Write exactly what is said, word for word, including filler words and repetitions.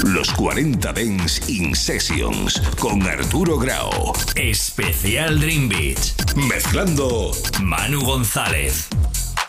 Los cuarenta Dance In Sessions con Arturo Grau. Especial Dream Beach. Mezclando Manu González.